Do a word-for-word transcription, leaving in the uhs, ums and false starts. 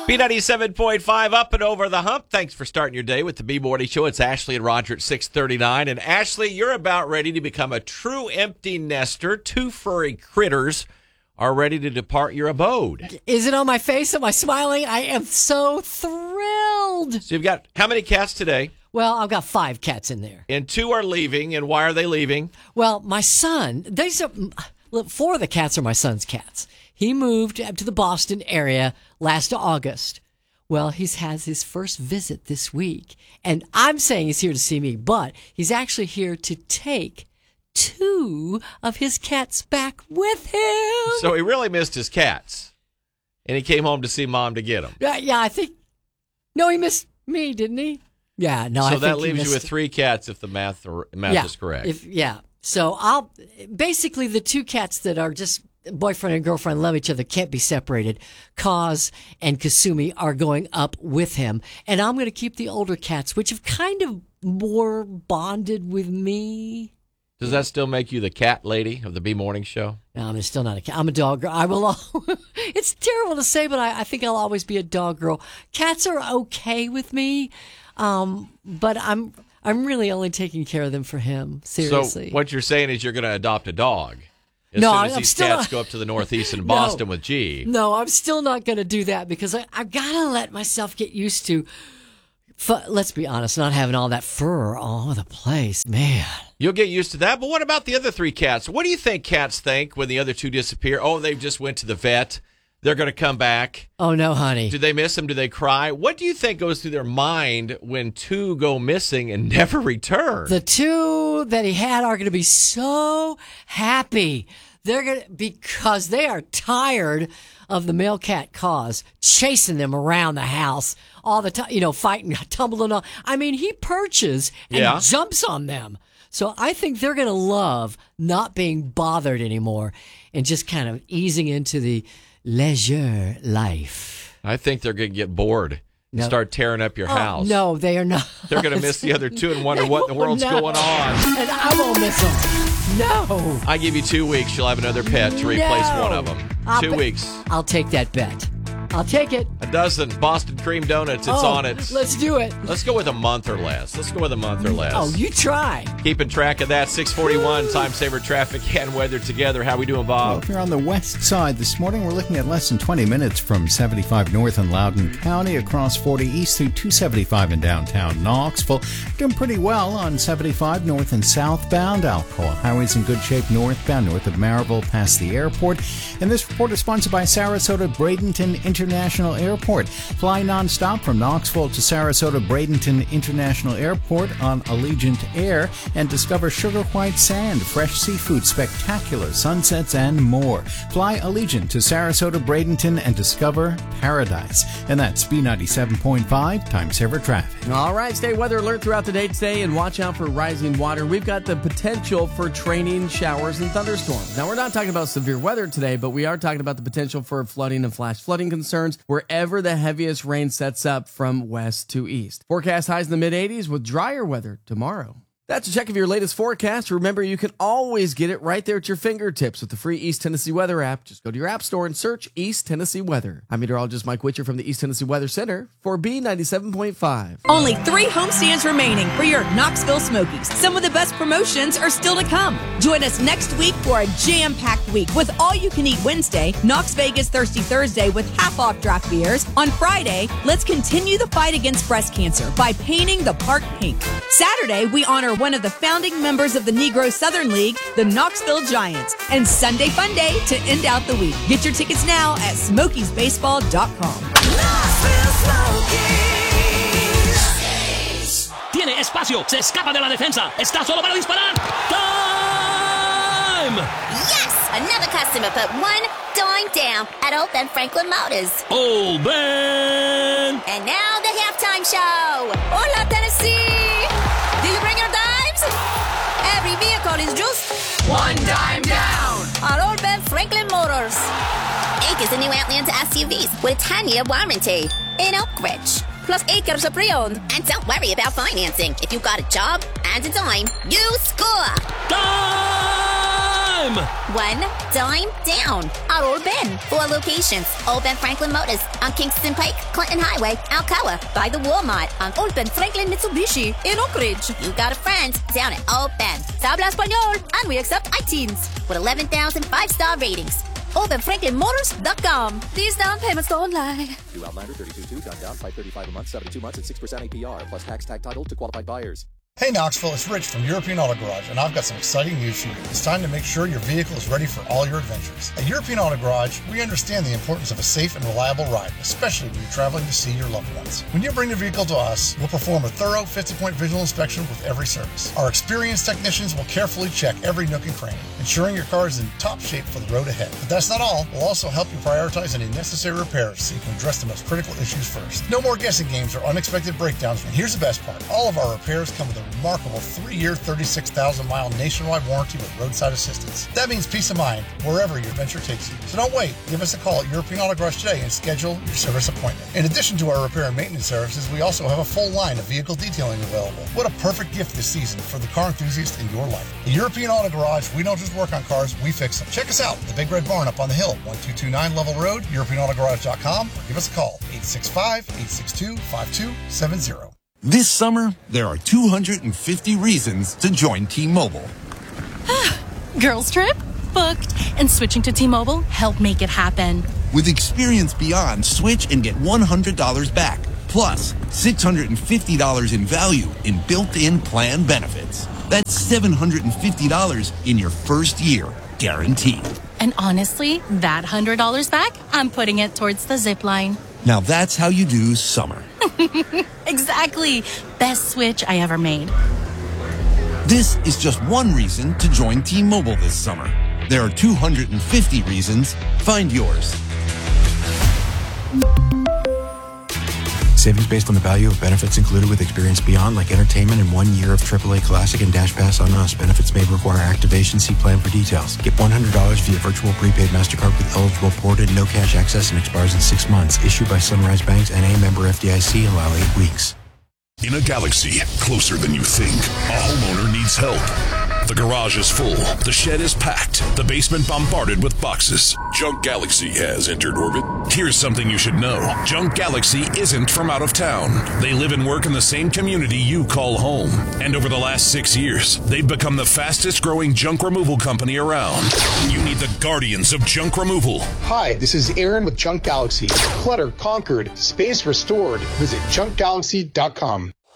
B ninety-seven point five up and over the hump. Thanks for starting your day with the B-Morning Show. It's Ashley and Roger at six thirty-nine. And Ashley, you're about ready to become a true empty nester. Two furry critters are ready to depart your abode. Is it on my face? Am I smiling? I am so thrilled. So you've got how many cats today? Well, I've got five cats in there. And two are leaving. And why are they leaving? Well, my son, these are, look, four of the cats are my son's cats. He moved up to the Boston area last August. Well, he's has his first visit this week. And I'm saying he's here to see me, but he's actually here to take two of his cats back with him. So he really missed his cats. And he came home to see Mom to get them. Yeah, yeah, I think. No, he missed me, didn't he? Yeah, no, so I think that he leaves missed you with three cats if the math, or, math yeah, is correct. If, yeah. So I'll basically the two cats that are just boyfriend and girlfriend, love each other, can't be separated. Kaz and Kasumi are going up with him. And I'm going to keep the older cats, which have kind of more bonded with me. Does that still make you the cat lady of the B Morning Show? No, I'm still not a cat. I'm a dog girl. I will. Al- it's terrible to say, but I, I think I'll always be a dog girl. Cats are okay with me, um, but I'm I'm really only taking care of them for him. Seriously. So what you're saying is you're going to adopt a dog as no, soon as I'm these still cats not- go up to the Northeast in Boston no, with G. No, I'm still not going to do that because I, I've got to let myself get used to. F- let's be honest, not having all that fur all over the place, man. You'll get used to that, but what about the other three cats? What do you think cats think when the other two disappear? Oh, they just went to the vet. They're going to come back. Oh, no, honey. Do they miss them? Do they cry? What do you think goes through their mind when two go missing and never return? The two that he had are going to be so happy. They're going to, because they are tired of the male cat Kaz chasing them around the house all the time, you know, fighting, tumbling on. I mean, he perches and Yeah. jumps on them. So I think they're going to love not being bothered anymore and just kind of easing into the leisure life. I think they're going to get bored and No. start tearing up your Oh, house. no, they are not. They're going to miss the other two and wonder They what in the won't world's know. going on. And I won't miss them. No. I give you two weeks. You'll have another pet to replace No. one of them. I'll two bet- weeks. I'll take that bet. I'll take it. A dozen Boston cream donuts. It's Oh, on it. Let's do it. Let's go with a month or less. Let's go with a month or less. Oh, you try. Keeping track of that. six forty-one, time saver traffic and weather together. How we doing, Well, Bob? if you're on the west side this morning, we're looking at less than twenty minutes from seventy-five north in Loudoun County, across forty east through two seventy-five in downtown Knoxville. Doing pretty well on seventy-five north and southbound. Alcoa Highway's in good shape northbound, north of Maryville, past the airport. And this report is sponsored by Sarasota Bradenton International Airport. Fly nonstop from Knoxville to Sarasota Bradenton International Airport on Allegiant Air and discover sugar white sand, fresh seafood, spectacular sunsets, and more. Fly Allegiant to Sarasota Bradenton and discover paradise. And that's B ninety-seven point five, time saver traffic. All right, stay weather alert throughout the day today and watch out for rising water. We've got the potential for training showers and thunderstorms. Now, we're not talking about severe weather today, but we are talking about the potential for flooding and flash flooding concerns wherever the heaviest rain sets up from west to east. Forecast highs in the mid eighties with drier weather tomorrow. That's a check of your latest forecast. Remember, you can always get it right there at your fingertips with the free East Tennessee Weather app. Just go to your app store and search East Tennessee Weather. I'm meteorologist Mike Witcher from the East Tennessee Weather Center for B ninety-seven point five. Only three homestands remaining for your Knoxville Smokies. Some of the best promotions are still to come. Join us next week for a jam-packed week with all-you-can-eat Wednesday, Knox Vegas Thirsty Thursday with half-off draft beers. On Friday, let's continue the fight against breast cancer by painting the park pink. Saturday, we honor one of the founding members of the Negro Southern League, the Knoxville Giants. And Sunday Fun Day to end out the week. Get your tickets now at smokies baseball dot com. Tiene espacio, se escapa de la defensa, está solo para disparar. Time! Yes! Another customer put one dime down at Old Ben Franklin Motors. Old Ben! And now the halftime show. Hola, Tennessee! Did you bring your dimes? Every vehicle is just one dime down at Old Ben Franklin Motors. Acres of new Outlander S U Vs with a ten-year warranty in Oak Ridge. Plus acres of pre-owned. And don't worry about financing. If you got a job and a dime, you score. Time! dime. One dime down. Our Old Ben. Four locations. Old Ben Franklin Motors on Kingston Pike, Clinton Highway, Alcoa. By the Walmart on Old Ben Franklin Mitsubishi in Oak Ridge. You got a friend down at Old Ben. Se habla español, and we accept iTeens with eleven thousand five-star ratings. old ben franklin motors dot com. These down payments don't lie. New Outlander thirty-two point two, done down, five thirty-five a month, seventy-two months at six percent A P R, plus tax tag title to qualified buyers. Hey Knoxville, it's Rich from European Auto Garage, and I've got some exciting news for you. It's time to make sure your vehicle is ready for all your adventures. At European Auto Garage, we understand the importance of a safe and reliable ride, especially when you're traveling to see your loved ones. When you bring your vehicle to us, we'll perform a thorough fifty-point visual inspection with every service. Our experienced technicians will carefully check every nook and cranny, ensuring your car is in top shape for the road ahead. But that's not all. We'll also help you prioritize any necessary repairs so you can address the most critical issues first. No more guessing games or unexpected breakdowns. And here's the best part. All of our repairs come with a remarkable three-year, thirty-six thousand mile nationwide warranty with roadside assistance. That means peace of mind wherever your adventure takes you. So don't wait. Give us a call at European Auto Garage today and schedule your service appointment. In addition to our repair and maintenance services, we also have a full line of vehicle detailing available. What a perfect gift this season for the car enthusiast in your life. At European Auto Garage, we don't just work on cars, we fix them. Check us out, the Big Red Barn up on the hill, one two two nine Level Road, european auto garage dot com, or give us a call, eight six five, eight six two, five two seven zero. This summer, there are two hundred fifty reasons to join T-Mobile. Girls trip? Booked. And switching to T-Mobile helped make it happen. With Experience Beyond, switch and get one hundred dollars back, plus six hundred fifty dollars in value in built-in plan benefits. That's seven hundred fifty dollars in your first year, guaranteed. And honestly, that one hundred dollars back, I'm putting it towards the zip line. Now that's how you do summer. Exactly. Best switch I ever made. This is just one reason to join T-Mobile this summer. There are two hundred fifty reasons. Find yours. Savings based on the value of benefits included with Experience Beyond, like entertainment and one year of triple A Classic and Dash Pass on us. Benefits may require activation. See plan for details. Get one hundred dollars via virtual prepaid MasterCard with eligible ported, no cash access, and expires in six months. Issued by Sunrise Banks, N A member F D I C. Allow eight weeks. In a galaxy closer than you think, a homeowner needs help. The garage is full, the shed is packed, the basement bombarded with boxes. Junk Galaxy has entered orbit. Here's something you should know. Junk Galaxy isn't from out of town. They live and work in the same community you call home. And over the last six years, they've become the fastest growing junk removal company around. You need the guardians of junk removal. Hi, this is Aaron with Junk Galaxy. Clutter conquered, space restored. Visit junk galaxy dot com.